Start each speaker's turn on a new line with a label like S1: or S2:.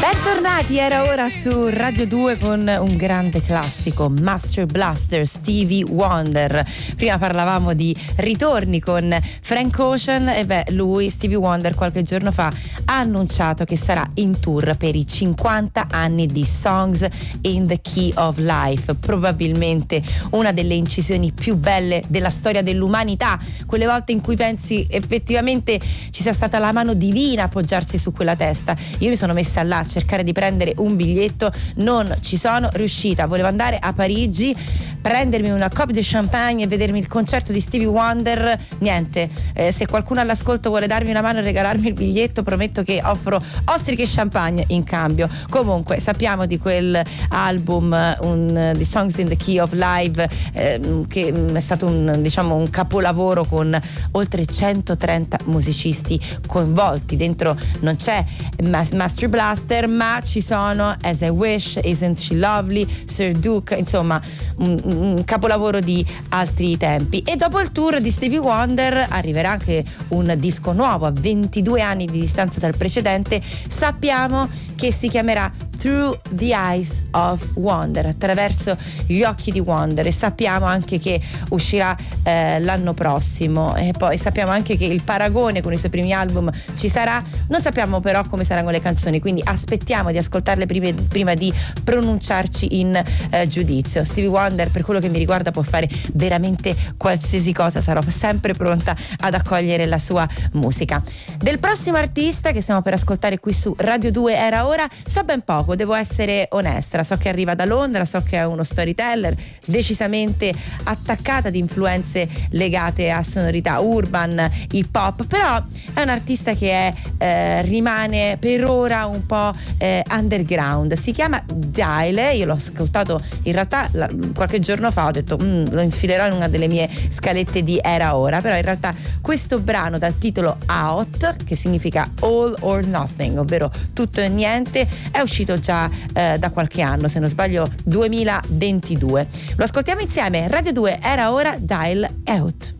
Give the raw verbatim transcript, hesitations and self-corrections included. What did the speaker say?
S1: Bentornati, era ora su Radio due con un grande classico, Master Blaster, Stevie Wonder. Prima parlavamo di ritorni con Frank Ocean e beh, lui, Stevie Wonder, qualche giorno fa ha annunciato che sarà in tour per i cinquanta anni di Songs in the Key of Life, probabilmente una delle incisioni più belle della storia dell'umanità, quelle volte in cui pensi effettivamente ci sia stata la mano divina a appoggiarsi su quella testa. Io mi sono messa là a cercare di prendere un biglietto, non ci sono riuscita. Volevo andare a Parigi, prendermi una coupe de champagne e vedermi il concerto di Stevie Wonder. Niente, eh, se qualcuno all'ascolto vuole darmi una mano e regalarmi il biglietto, prometto che offro ostriche e champagne in cambio. Comunque sappiamo di quel album, un, di Songs in the Key of Life, eh, che è stato un, diciamo, un capolavoro con oltre centotrenta musicisti coinvolti. Dentro non c'è Master Blaster, ma ci sono As I Wish, Isn't She Lovely, Sir Duke, insomma un, un capolavoro di altri tempi. E dopo il tour di Stevie Wonder arriverà anche un disco nuovo a ventidue anni di distanza dal precedente. Sappiamo che si chiamerà Through the Eyes of Wonder, attraverso gli occhi di Wonder, e sappiamo anche che uscirà eh, l'anno prossimo. E poi sappiamo anche che il paragone con i suoi primi album ci sarà, non sappiamo però come saranno le canzoni, quindi aspettiamo di ascoltarle prima, prima di pronunciarci in eh, giudizio. Stevie Wonder, per quello che mi riguarda, può fare veramente qualsiasi cosa, sarò sempre pronta ad accogliere la sua musica. Del prossimo artista che stiamo per ascoltare qui su Radio due Era Ora so ben poco, devo essere onesta. So che arriva da Londra, so che è uno storyteller decisamente attaccata ad influenze legate a sonorità urban, hip hop, però è un artista che è, eh, rimane per ora un po' eh, underground. Si chiama Dial, io l'ho ascoltato in realtà la, qualche giorno fa, ho detto lo infilerò in una delle mie scalette di Era Ora, però in realtà questo brano dal titolo Out, che significa All or Nothing, ovvero tutto e niente, è uscito già eh, da qualche anno, se non sbaglio duemilaventidue. Lo ascoltiamo insieme. Radio due Era Ora, Dial Out.